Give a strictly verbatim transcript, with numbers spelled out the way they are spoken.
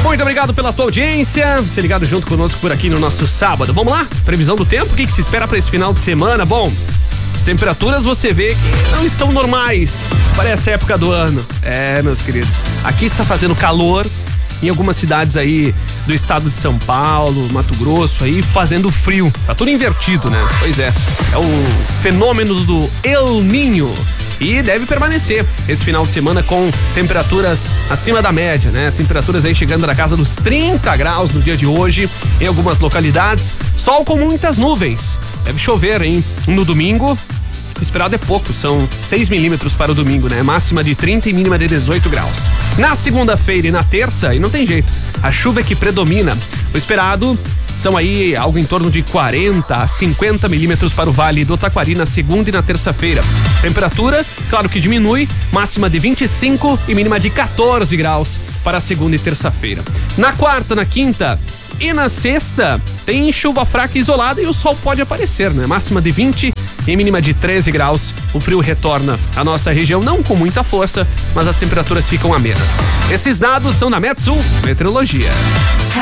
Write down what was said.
Muito obrigado pela tua audiência, você ligado junto conosco por aqui no nosso sábado. Vamos lá? Previsão do tempo, o que, que se espera para esse final de semana? Bom, as temperaturas você vê que não estão normais para essa época do ano. É, meus queridos, aqui está fazendo calor em algumas cidades aí do estado de São Paulo, Mato Grosso, aí fazendo frio. Tá tudo invertido, né? Pois é, é o fenômeno do El Niño. E deve permanecer esse final de semana com temperaturas acima da média, né? Temperaturas aí chegando na casa dos trinta graus no dia de hoje, em algumas localidades. Sol com muitas nuvens. Deve chover, hein? No domingo, o esperado é pouco, são seis milímetros para o domingo, né? Máxima de trinta e mínima de dezoito graus. Na segunda-feira e na terça, e não tem jeito, a chuva é que predomina. O esperado são aí algo em torno de quarenta a cinquenta milímetros para o Vale do Taquari na segunda e na terça-feira. Temperatura, claro que diminui, máxima de vinte e cinco e mínima de quatorze graus para a segunda e terça-feira. Na quarta, na quinta e na sexta, tem chuva fraca e isolada e o sol pode aparecer, né? Máxima de vinte e mínima de treze graus. O frio retorna à nossa região, não com muita força, mas as temperaturas ficam amenas. Esses dados são da Metsul Meteorologia.